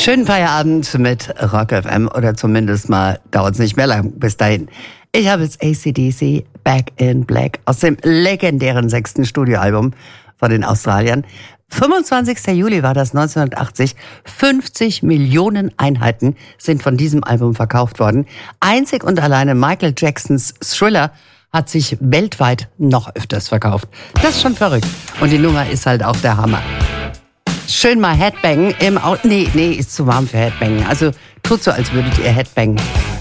Schönen Feierabend mit Rock FM oder zumindest mal dauert es nicht mehr lang bis dahin. Ich habe jetzt AC/DC Back in Black aus dem legendären 6. Studioalbum von den Australiern. 25. Juli war das 1980. 50 Millionen Einheiten sind von diesem Album verkauft worden. Einzig und alleine Michael Jacksons Thriller hat sich weltweit noch öfters verkauft. Das ist schon verrückt. Und die Nummer ist halt auch der Hammer. Schön mal Headbangen im Auto. Nee, ist zu warm für Headbangen. Also tut so, als würdet ihr Headbangen.